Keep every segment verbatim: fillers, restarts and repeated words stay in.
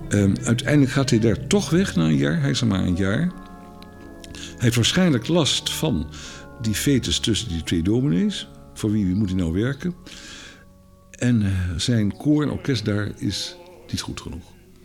Um, uiteindelijk gaat hij daar toch weg na een jaar. Hij is er maar een jaar. Hij heeft waarschijnlijk last van die fetus tussen die twee dominees. Voor wie moet hij nou werken? En uh, zijn koor en orkest daar is niet goed genoeg.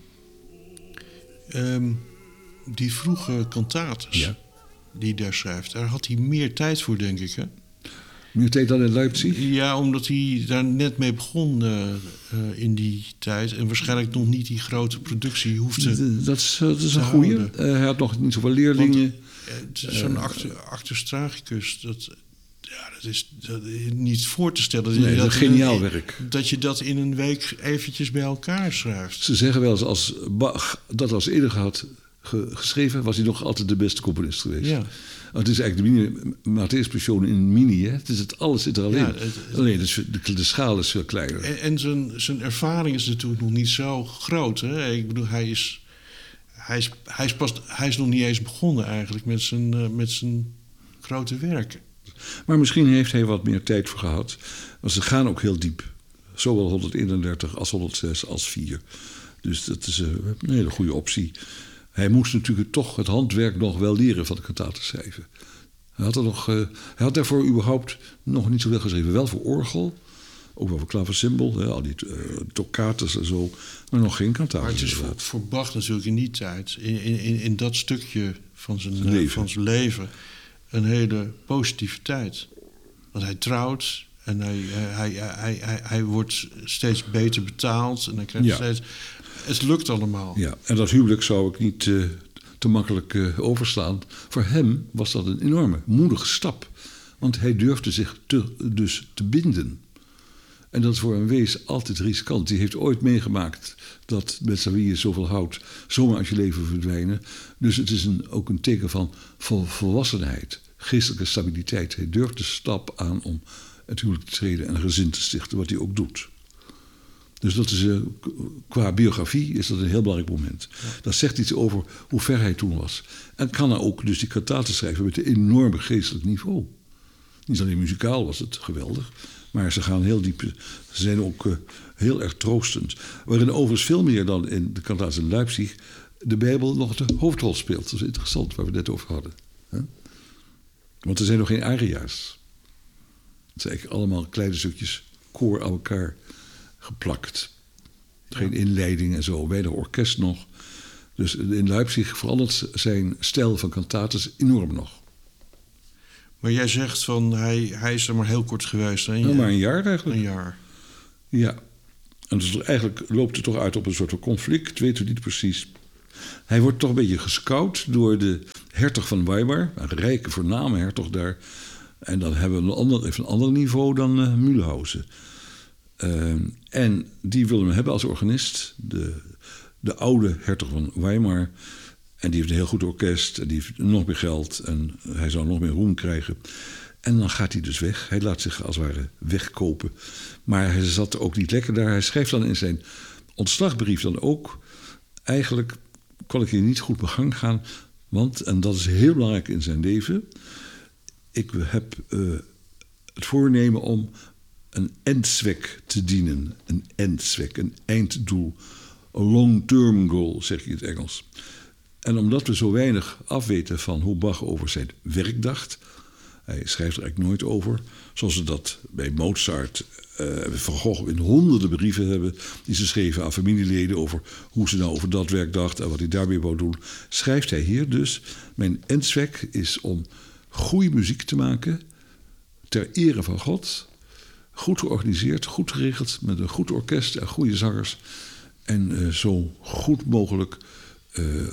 Um, die vroege kantates ja. die hij daar schrijft, daar had hij meer tijd voor, denk ik, hè? Meer tijd dan in Leipzig? Ja, omdat hij daar net mee begon uh, uh, in die tijd. En waarschijnlijk nog niet die grote productie hoefde de, Dat is, dat is een goeie. Uh, hij had nog niet zoveel leerlingen. Want, uh, zo'n uh, actus, actus tragicus, dat, ja, dat is dat is niet voor te stellen. Nee, dat is geniaal in, werk. Dat je dat in een week eventjes bij elkaar schrijft. Ze zeggen wel eens, als Bach dat als eerder had ge, geschreven, was hij nog altijd de beste componist geweest. Ja. Het is eigenlijk de mini, Matthäus Passion in mini. Hè? Het is het, alles zit er alleen. Ja, het, het, alleen de, de schaal is veel kleiner. En, en zijn, zijn ervaring is natuurlijk nog niet zo groot. Hè? Ik bedoel, hij is, hij, is, hij, is pas, hij is nog niet eens begonnen eigenlijk met zijn, uh, met zijn grote werken. Maar misschien heeft hij wat meer tijd voor gehad. Want ze gaan ook heel diep. Zowel honderdeenendertig als honderdzes als vier. Dus dat is uh, een hele goede optie. Hij moest natuurlijk toch het handwerk nog wel leren van de kantaten schrijven. Hij had, er nog, uh, hij had daarvoor überhaupt nog niet zoveel geschreven. Wel voor orgel, ook wel voor klaversymbol, hè, al die uh, toccates en zo. Maar nog geen kantaten. Maar het is voor, voor Bach natuurlijk in die tijd, in, in, in dat stukje van zijn leven. Uh, van zijn leven, een hele positive tijd. Want hij trouwt en hij, hij, hij, hij, hij, hij wordt steeds beter betaald. En hij krijgt ja. steeds... Het lukt allemaal. Ja, en dat huwelijk zou ik niet uh, te makkelijk uh, overslaan. Voor hem was dat een enorme, moedige stap. Want hij durfde zich te, dus te binden. En dat is voor een wees altijd riskant. Die heeft ooit meegemaakt dat mensen wie je zoveel houdt zomaar uit je leven verdwijnen. Dus het is een, ook een teken van vol, volwassenheid, geestelijke stabiliteit. Hij durft de stap aan om het huwelijk te treden en een gezin te stichten, wat hij ook doet. Dus dat is, uh, qua biografie is dat een heel belangrijk moment. Ja. Dat zegt iets over hoe ver hij toen was. En kan hij ook dus die kantaten schrijven met een enorm geestelijk niveau. Niet alleen muzikaal was het geweldig, maar ze gaan heel diep. Ze zijn ook uh, heel erg troostend. Waarin overigens veel meer dan in de kantaten in Leipzig de Bijbel nog de hoofdrol speelt. Dat is interessant, waar we het net over hadden. Huh? Want er zijn nog geen aria's. Het zijn eigenlijk allemaal kleine stukjes koor aan elkaar geplakt. Geen inleiding en zo, weinig orkest nog. Dus in Leipzig verandert zijn stijl van kantates enorm nog. Maar jij zegt van, hij, hij is er maar heel kort geweest. Hè? Nou, maar een jaar eigenlijk. Een jaar. Ja. En dus eigenlijk loopt het toch uit op een soort conflict, weten we niet precies. Hij wordt toch een beetje gescout door de hertog van Weimar, een rijke, voorname hertog daar. En dan hebben we een ander, even een ander niveau dan uh, Mühlhausen. Uh, en die willen hem hebben als organist. De, de oude hertog van Weimar. En die heeft een heel goed orkest. En die heeft nog meer geld. En hij zou nog meer roem krijgen. En dan gaat hij dus weg. Hij laat zich als het ware wegkopen. Maar hij zat ook niet lekker daar. Hij schrijft dan in zijn ontslagbrief dan ook... eigenlijk kon ik hier niet goed begang gaan. Want, en dat is heel belangrijk in zijn leven... ik heb uh, het voornemen om... een eindzweck te dienen. Een eindzweck, een einddoel. Een long-term goal, zeg je in het Engels. En omdat we zo weinig afweten van hoe Bach over zijn werk dacht... hij schrijft er eigenlijk nooit over... zoals we dat bij Mozart, uh, Van Gogh in honderden brieven hebben... die ze schreven aan familieleden over hoe ze nou over dat werk dachten... en wat hij daarmee wou doen... schrijft hij hier dus... mijn eindzweck is om goede muziek te maken... ter ere van God... goed georganiseerd, goed geregeld... met een goed orkest en goede zangers... en uh, zo goed mogelijk... Uh,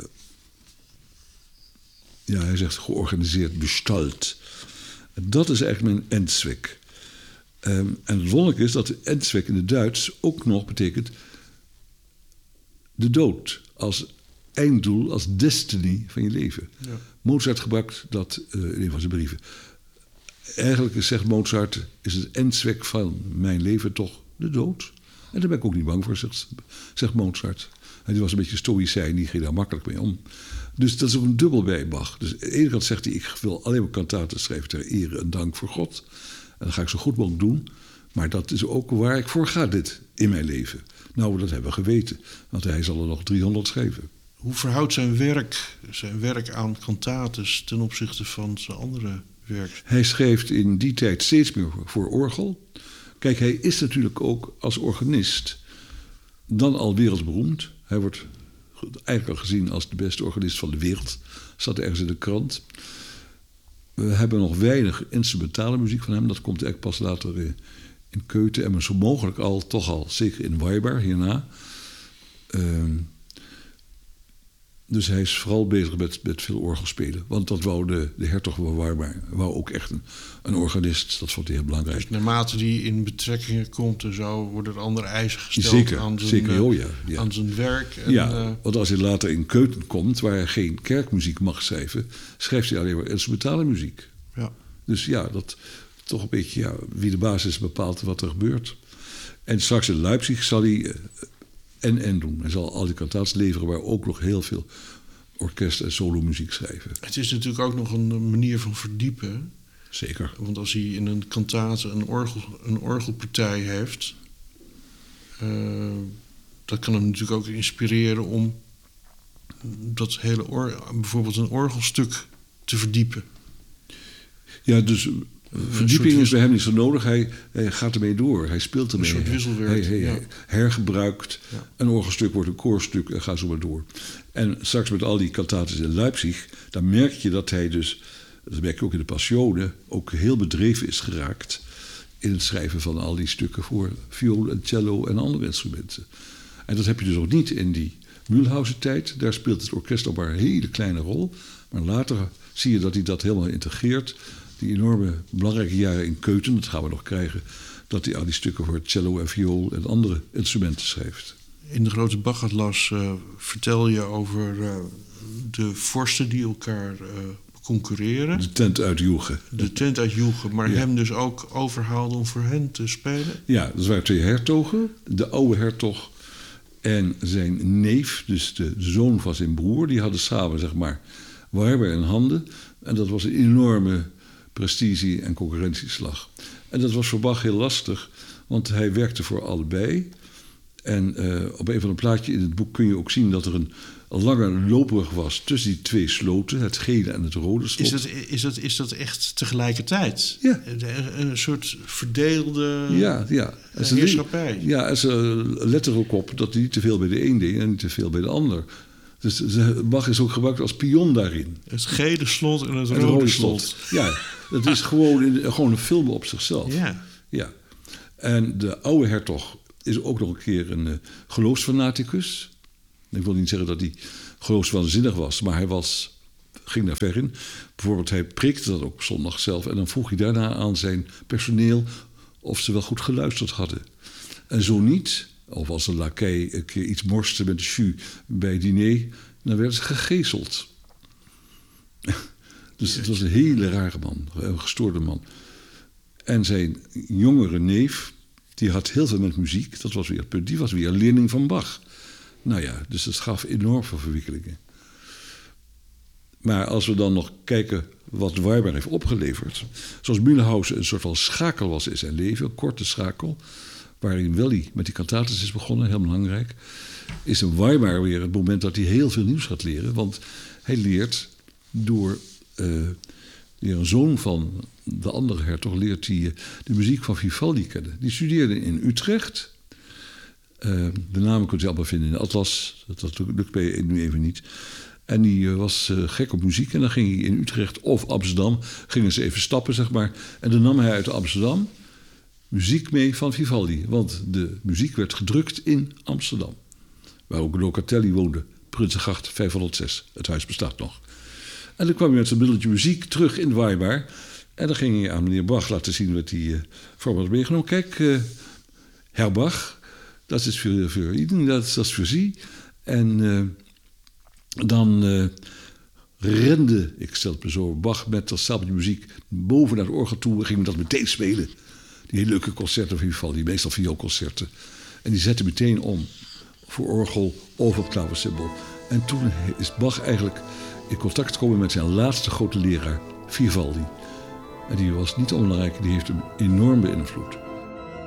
ja, hij zegt georganiseerd bestald. Dat is eigenlijk mijn eindzweck. Um, en het wonderlijke is dat de eindzweck in het Duits... ook nog betekent... de dood als einddoel, als destiny van je leven. Ja. Mozart gebruikt dat uh, in een van zijn brieven... Eigenlijk zegt Mozart, is het eindzweck van mijn leven toch de dood. En daar ben ik ook niet bang voor, zegt, zegt Mozart. En die was een beetje stoïcijn, die ging daar makkelijk mee om. Dus dat is ook een dubbel bij Bach. Dus aan de ene kant zegt hij, ik wil alleen maar kantaten schrijven ter ere en dank voor God. En dat ga ik zo goed mogelijk doen. Maar dat is ook waar ik voor ga, dit, in mijn leven. Nou, dat hebben we geweten, want hij zal er nog driehonderd schrijven. Hoe verhoudt zijn werk, zijn werk aan cantates ten opzichte van zijn andere werk? Hij schreef in die tijd steeds meer voor orgel. Kijk, hij is natuurlijk ook als organist dan al wereldberoemd. Hij wordt eigenlijk al gezien als de beste organist van de wereld. Staat ergens in de krant. We hebben nog weinig instrumentale muziek van hem. Dat komt eigenlijk pas later in Köthen. En zo mogelijk al, toch al, zeker in Weimar hierna. Uh, dus hij is vooral bezig met, met veel orgelspelen. Want dat wou de, de hertog van Weimar. Wou ook echt een, een organist. Dat vond hij heel belangrijk. Dus naarmate die in betrekkingen komt en zo, worden er andere eisen gesteld zeker, aan, zijn, zeker, oh ja, ja. aan zijn werk. En, ja, uh, want als hij later in Köthen komt, waar hij geen kerkmuziek mag schrijven, schrijft hij alleen maar instrumentale muziek. Ja. Dus ja, dat toch een beetje, ja, wie de basis bepaalt wat er gebeurt. En straks in Leipzig zal hij uh, en en doen. Hij zal al die cantates leveren, waar ook nog heel veel orkest- en solomuziek schrijven. Het is natuurlijk ook nog een manier van verdiepen. Zeker. Want als hij in een kantate een, orgel, een orgelpartij heeft, uh, dat kan hem natuurlijk ook inspireren om dat hele or, bijvoorbeeld een orgelstuk te verdiepen. Ja, dus verdieping is bij hem niet zo nodig. Hij, hij gaat ermee door. Hij speelt ermee. Een soort wisselwerk. Hij, hij, ja. hergebruikt. Ja. Een orgelstuk wordt een koorstuk en gaat zo maar door. En straks met al die cantates in Leipzig, dan merk je dat hij dus, dat merk je ook in de Passione, ook heel bedreven is geraakt in het schrijven van al die stukken voor viool en cello en andere instrumenten. En dat heb je dus ook niet in die Mühlhausen-tijd. Daar speelt het orkest nog maar een hele kleine rol. Maar later zie je dat hij dat helemaal integreert. Die enorme belangrijke jaren in Köthen, dat gaan we nog krijgen, dat hij al die stukken voor cello en viool en andere instrumenten schrijft. In de grote Bach-atlas uh, vertel je over uh, de vorsten die elkaar uh, concurreren. De tent uit Joegen. De tent uit Joegen, maar ja. hem dus ook overhaalde om voor hen te spelen. Ja, dat waren twee hertogen. De oude hertog en zijn neef, dus de zoon van zijn broer, die hadden samen, zeg maar, Weimar in handen. En dat was een enorme prestige- en concurrentieslag. En dat was voor Bach heel lastig, want hij werkte voor allebei. En uh, op een van de plaatjes in het boek kun je ook zien dat er een, een lange loopbrug was tussen die twee sloten, het gele en het rode slot. Is dat, is dat, is dat echt tegelijkertijd? Ja. Een, een soort verdeelde ja, ja. En ze heerschappij? Ja, en ze letten er ook op dat hij niet te veel bij de een deed en niet te veel bij de ander. Dus Bach is ook gebruikt als pion daarin. Het gele slot en het, het rode, rode slot. slot. Ja, dat is gewoon, in, gewoon een film op zichzelf. Ja. Ja. En de oude hertog is ook nog een keer een uh, geloofsfanaticus. Ik wil niet zeggen dat hij geloofswaanzinnig was, maar hij was, ging daar ver in. Bijvoorbeeld, hij preekte dat ook op zondag zelf. En dan vroeg hij daarna aan zijn personeel of ze wel goed geluisterd hadden. En zo niet, of als een lakij een keer iets morste met de jus bij het diner, dan werden ze gegezeld. Dus het was een hele rare man, een gestoorde man. En zijn jongere neef, die had heel veel met muziek, dat was weer het punt, die was weer leerling van Bach. Nou ja, dus dat gaf enorm veel verwikkelingen. Maar als we dan nog kijken wat Weimar heeft opgeleverd, zoals Mühlhausen een soort van schakel was in zijn leven, een korte schakel, waarin wel hij met die cantates is begonnen, heel belangrijk, is in Weimar weer het moment dat hij heel veel nieuws gaat leren, want hij leert door uh, weer een zoon van de andere hertog, leert hij uh, de muziek van Vivaldi kennen. Die studeerde in Utrecht. Uh, de namen kunt u allemaal vinden in de atlas, dat, dat lukt mij nu even niet. En die uh, was uh, gek op muziek en dan ging hij in Utrecht of Amsterdam, gingen ze even stappen, zeg maar. En dan nam hij uit Amsterdam muziek mee van Vivaldi, want de muziek werd gedrukt in Amsterdam. Waar ook Locatelli woonde, Prinsengracht vijfhonderdzes. Het huis bestaat nog. En dan kwam hij met zijn middeltje muziek terug in Weimar. En dan ging hij aan meneer Bach laten zien wat hij uh, voor me had meegenomen. Kijk, uh, Herr Bach, dat is voor, voor Iden, dat is, dat is voor Sie. En uh, dan uh, rende, ik stel het me zo, Bach met dat stapeltje muziek boven naar het orgel toe. En ging dat meteen spelen. Die hele leuke concerten van Vivaldi, meestal vioolconcerten. En die zette meteen om voor orgel of op klaversymbol. En toen is Bach eigenlijk in contact gekomen met zijn laatste grote leraar, Vivaldi. En die was niet onbelangrijk, die heeft hem enorm beïnvloed.